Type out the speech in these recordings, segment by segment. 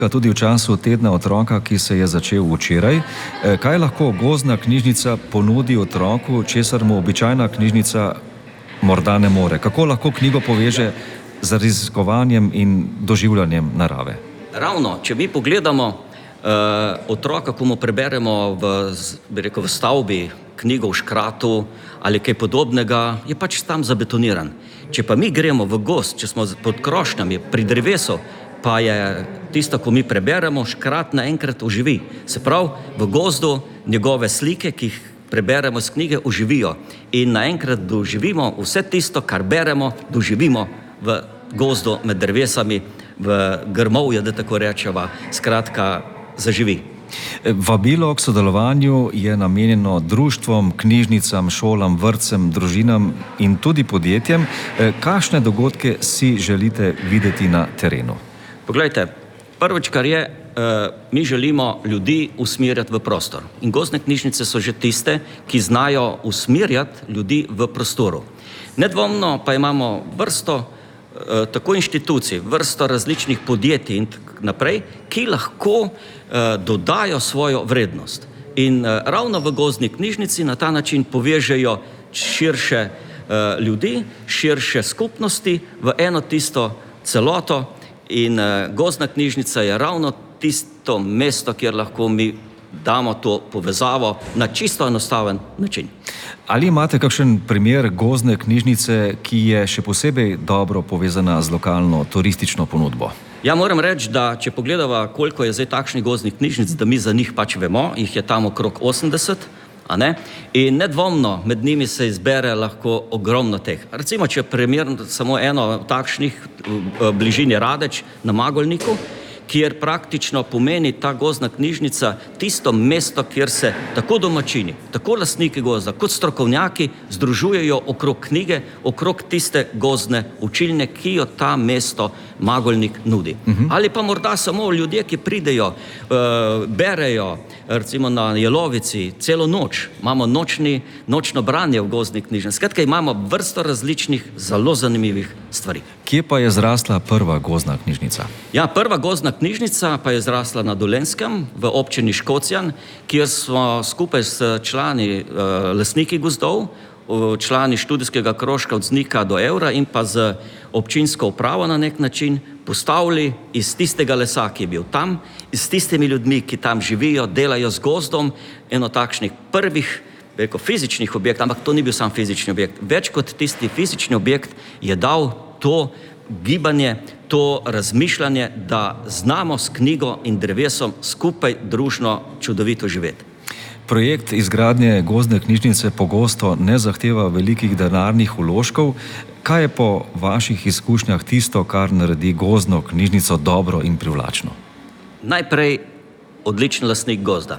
Tudi v času tedna otroka, ki se je začel včeraj. Kaj lahko gozdna knjižnica ponudi otroku, česar mu običajna knjižnica morda ne more? Kako lahko knjigo poveže z raziskovanjem in doživljanjem narave? Ravno, če mi pogledamo otroka, ko mu preberemo v stavbi knjigo v škratu ali kaj podobnega, je pač tam zabetoniran. Če pa mi gremo v gozd, če smo pod krošnjami, pri drevesu, pa je tisto, ko mi preberemo, škrat naenkrat oživi. Se pravi, v gozdu njegove slike, ki jih preberemo iz knjige, oživijo. In naenkrat doživimo vse tisto, kar beremo, doživimo v gozdu med drevesami, v grmovju, da tako rečeva, skratka, zaživi. Vabilo k sodelovanju je namenjeno društvom, knjižnicam, šolam, vrtcem, družinam in tudi podjetjem. Kakšne dogodke si želite videti na terenu? Poglejte, prvič, kar je, mi želimo ljudi usmerjati v prostor. In gozdne knjižnice so že tiste, ki znajo usmerjati ljudi v prostoru. Nedvomno pa imamo vrsto tako inštitucij, vrsto različnih podjetij in naprej, ki lahko dodajo svojo vrednost. In ravno v gozdni knjižnici na ta način povežejo širše ljudi, širše skupnosti v eno tisto celoto. In gozdna knjižnica je ravno tisto mesto, kjer lahko mi damo to povezavo na čisto enostaven način. Ali imate kakšen primer gozdne knjižnice, ki je še posebej dobro povezana z lokalno turistično ponudbo? Ja, moram reči, da če pogledava, koliko je zdaj takšnih gozdnih knjižnic, da mi za njih pač vemo, jih je tam okrog 80, a ne? In nedvomno med njimi se izbere lahko ogromno teh. Recimo, če primer samo eno takšnih bližini Radeč na Magolniku, kjer praktično pomeni ta gozdna knjižnica tisto mesto, kjer se tako domačini, tako lastniki gozda, kot strokovnjaki združujejo okrog knjige, okrog tiste gozdne učilne, ki jo ta mesto Magolnik nudi. Ali pa morda samo ljudje, ki pridejo, berejo, recimo na Jelovici, celo noč. Imamo nočno branje v gozdni knjižnici. Skratka, imamo vrsto različnih, zelo zanimivih stvari. Kje pa je zrasla prva gozdna knjižnica? Ja, prva gozdna knjižnica pa je zrasla na Dolenjskem, v občini Škocjan, kjer smo skupaj s člani lastniki gozdov, člani študijskega krožka od Znika do Evra in pa z občinsko upravo na nek način postavili iz tistega lesa, ki je bil tam, s tistimi ljudmi, ki tam živijo, delajo z gozdom, eno takšnih prvih, fizičnih objektov, ampak to ni bil sam fizični objekt. Več kot tisti fizični objekt je dal to gibanje, to razmišljanje, da znamo s knjigo in drevesom skupaj družno čudovito živeti. Projekt izgradnje gozdne knjižnice pogosto ne zahteva velikih denarnih vložkov. Kaj je po vaših izkušnjah tisto, kar naredi gozdno knjižnico dobro in privlačno? Najprej odličen lastnik gozda,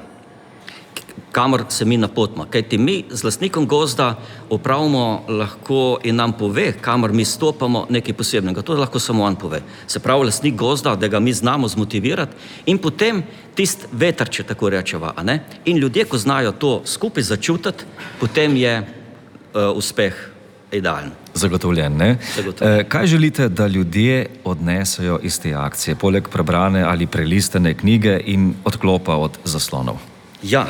kamor se mi napotimo. Kajti mi z lastnikom gozda opravimo lahko in nam pove, kamor mi stopamo, nekaj posebnega. To lahko samo on pove. Se pravi, lastnik gozda, da ga mi znamo zmotivirati in potem tist veter, če tako rečeva, a ne? In ljudje, ko znajo to skupaj začutiti, potem je uspeh idealen. Zagotovljen, ne? Zagotovljen. Kaj želite, da ljudje odnesejo iz te akcije, poleg prebrane ali prelistane knjige in odklopa od zaslonov? Ja,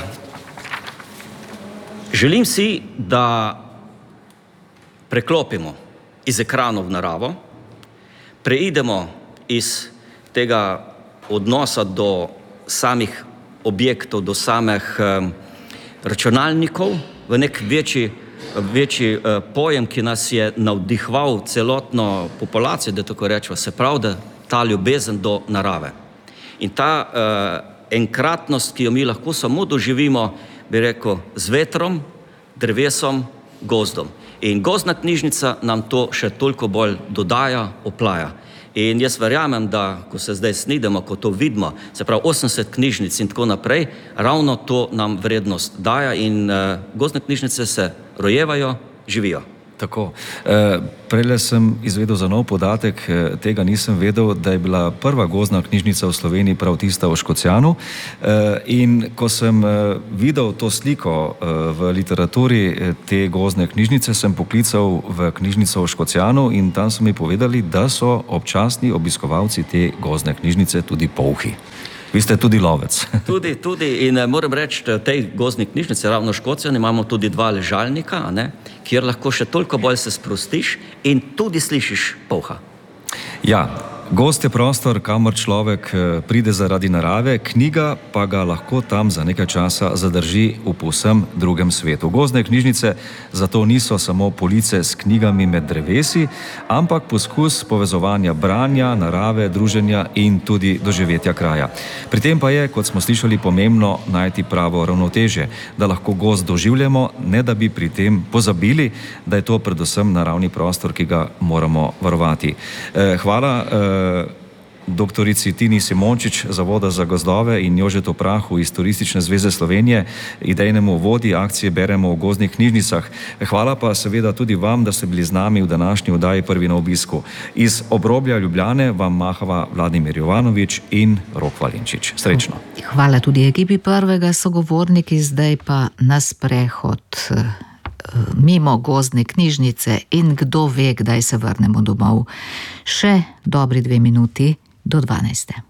želim si, da preklopimo iz ekranov v naravo, preidemo iz tega odnosa do samih objektov, do samih računalnikov v nek večji pojem, ki nas je navdihoval celotno populacijo, da tako rečemo, se pravi, da ta ljubezen do narave. In ta enkratnost, ki jo mi lahko samo doživimo, bi rekel, z vetrom, drevesom, gozdom. In gozdna knjižnica nam to še toliko bolj dodaja, oplaja. In jaz verjamem, da ko se zdaj snidemo, ko to vidimo, se pravi 80 knjižnic in tako naprej, ravno to nam vrednost daja in gozdne knjižnice se rojevajo, živijo. Tako. Prejle sem izvedel za nov podatek, tega nisem vedel, da je bila prva gozdna knjižnica v Sloveniji prav tista v Škocjanu. In ko sem videl to sliko v literaturi te gozdne knjižnice, sem poklical v knjižnico v Škocjanu in tam so mi povedali, da so občasni obiskovalci te gozdne knjižnice tudi polhi. Vi ste tudi lovec. Tudi in moram reči, da v tej gozdni knjižnici ravno v Škocjani imamo tudi 2 ležalnika, kjer lahko še toliko bolj se sprostiš in tudi slišiš polha. Ja, gozd je prostor, kamor človek pride zaradi narave, knjiga pa ga lahko tam za nekaj časa zadrži v povsem drugem svetu. Gozdne knjižnice zato niso samo police s knjigami med drevesi, ampak poskus povezovanja branja, narave, druženja in tudi doživetja kraja. Pri tem pa je, kot smo slišali, pomembno najti pravo ravnotežje, da lahko gozd doživljamo, ne da bi pri tem pozabili, da je to predvsem naravni prostor, ki ga moramo varovati. Hvala doktorici Tini Simončič, Zavoda za gozdove, in Jožetu Prahu iz Turistične zveze Slovenije, idejnemu vodji akcije Beremo v gozdnih knjižnicah. Hvala pa seveda tudi vam, da ste bili z nami v današnji oddaji Prvi na obisku. Iz Obrobja Ljubljane vam mahava Vladimir Jovanovič in Rok Valenčič. Srečno. Hvala tudi ekipi Prvega, sogovorniki, zdaj pa na sprehod mimo gozdne knjižnice in kdo ve, kdaj se vrnemo domov. Še dobri 2 minuti do 12.